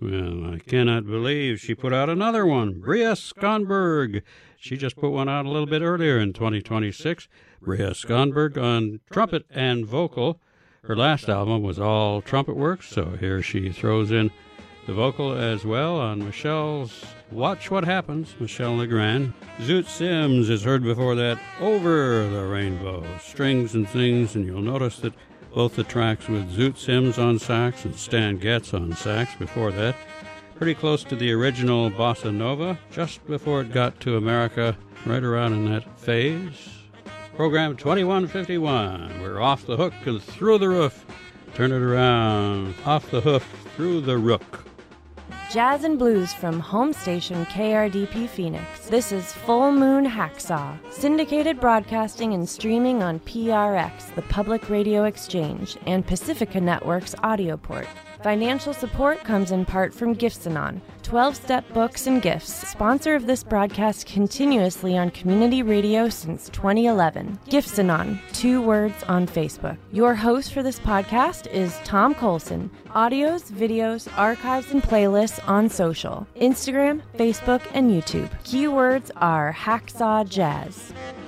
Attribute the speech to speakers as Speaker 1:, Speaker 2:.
Speaker 1: Well, I cannot believe she put out another one. Bria Skonberg. She just put one out a little bit earlier in 2026. Bria Skonberg on trumpet and vocal. Her last album was all trumpet work, so here she throws in the vocal as well on Michelle's Watch What Happens, Michelle Legrand. Zoot Sims is heard before that, Over the Rainbow, Strings and Things, and you'll notice that both the tracks with Zoot Sims on sax and Stan Getz on sax before that, pretty close to the original Bossa Nova, just before it got to America, right around in that phase. Program 2151, we're off the hook and through the roof. Turn it around, off the hoof, through the rook.
Speaker 2: Jazz and blues from home station KRDP Phoenix. This is Full Moon Hacksaw, syndicated broadcasting and streaming on PRX, the Public Radio Exchange, and Pacifica Network's audio port. Financial support comes in part from Gifts-A-Non, 12-step books and gifts, sponsor of this broadcast continuously on community radio since 2011. Gifts-A-Non, 2 words on Facebook. Your host for this podcast is Tom Colson. Audios, videos, archives, and playlists on social, Instagram, Facebook, and YouTube. Keywords are Hacksaw Jazz.